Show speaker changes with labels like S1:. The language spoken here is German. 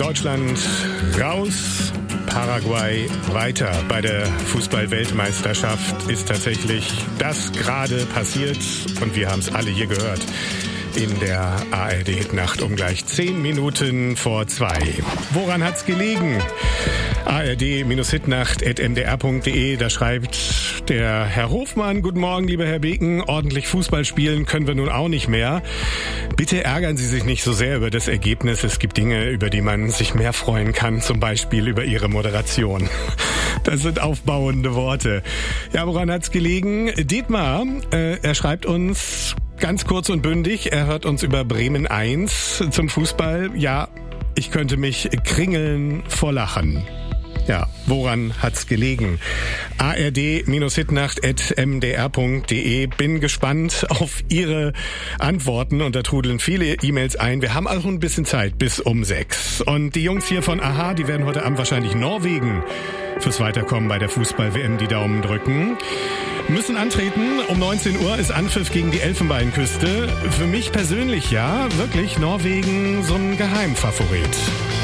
S1: Deutschland raus, Paraguay weiter. Bei der Fußball-Weltmeisterschaft ist tatsächlich das gerade passiert und wir haben es alle hier gehört. In der ARD-Hitnacht um gleich 10 Minuten vor 2. Woran hat's gelegen? ARD-Hitnacht@mdr.de, da schreibt der Herr Hofmann: Guten Morgen, lieber Herr Beken. Ordentlich Fußball spielen können wir nun auch nicht mehr. Bitte ärgern Sie sich nicht so sehr über das Ergebnis. Es gibt Dinge, über die man sich mehr freuen kann, zum Beispiel über Ihre Moderation. Das sind aufbauende Worte. Ja, woran hat's gelegen? Dietmar, er schreibt uns ganz kurz und bündig, er hört uns über Bremen 1 zum Fußball. Ja, ich könnte mich kringeln vor Lachen. Ja, woran hat's gelegen? ARD-Hitnacht@mdr.de. Bin gespannt auf Ihre Antworten und da trudeln viele E-Mails ein. Wir haben auch ein bisschen Zeit bis um 6. Und die Jungs hier von AHA, die werden heute Abend wahrscheinlich Norwegen fürs Weiterkommen bei der Fußball-WM die Daumen drücken. Müssen antreten. Um 19 Uhr ist Anpfiff gegen die Elfenbeinküste. Für mich persönlich ja, wirklich Norwegen so ein Geheimfavorit.